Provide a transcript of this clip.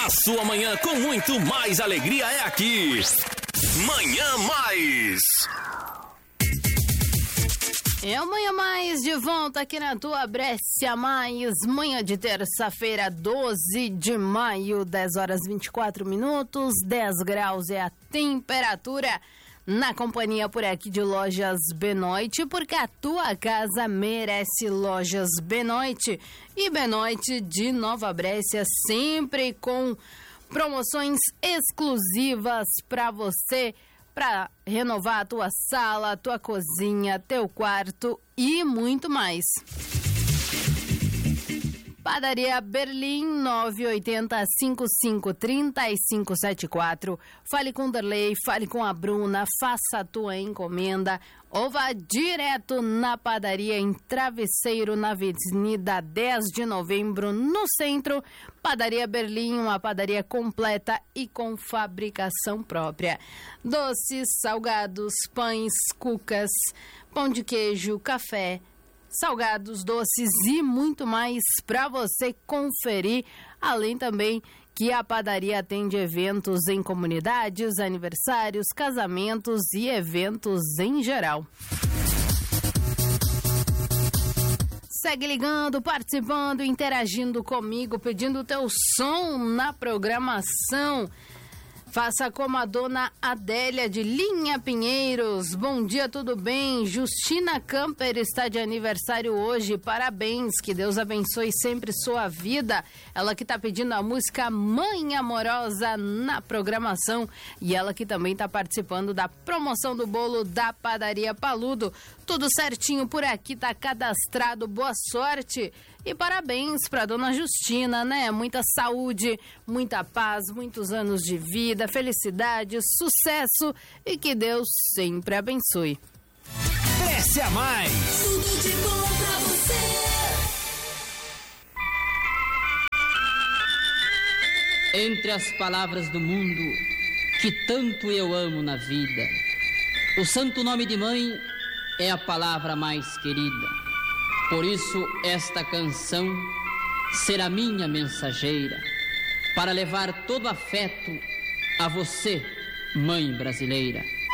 A sua manhã com muito mais alegria é aqui. Manhã Mais. É o Manhã Mais de volta aqui na tua Brescia Mais, manhã de terça-feira, 12 de maio, 10 horas 24 minutos, 10 graus é a temperatura. Na companhia por aqui de Lojas Benoit, porque a tua casa merece Lojas Benoit. E Benoit de Nova Brécia, sempre com promoções exclusivas para você, para renovar a tua sala, a tua cozinha, teu quarto e muito mais. Padaria Berlim 980-5535-74. Fale com o Derlei, fale com a Bruna, faça a tua encomenda ou vá direto na padaria em Travesseiro, na Avenida 10 de Novembro, no centro. Padaria Berlim, uma padaria completa e com fabricação própria. Doces, salgados, pães, cucas, pão de queijo, café, salgados, doces e muito mais para você conferir, além também que a padaria atende eventos em comunidades, aniversários, casamentos e eventos em geral. Segue ligando, participando, interagindo comigo, pedindo o teu som na programação. Faça como a dona Adélia de Linha Pinheiros. Bom dia, tudo bem? Justina Camper está de aniversário hoje. Parabéns, que Deus abençoe sempre sua vida. Ela que está pedindo a música Mãe Amorosa na programação. E ela que também está participando da promoção do bolo da Padaria Paludo. Tudo certinho por aqui, tá cadastrado. Boa sorte. E parabéns para dona Justina, né? Muita saúde, muita paz, muitos anos de vida, felicidade, sucesso e que Deus sempre abençoe. Brescia Mais. Tudo de bom pra você. Entre as palavras do mundo que tanto eu amo na vida, o santo nome de mãe é a palavra mais querida. Por isso esta canção será minha mensageira para levar todo afeto a você, mãe brasileira.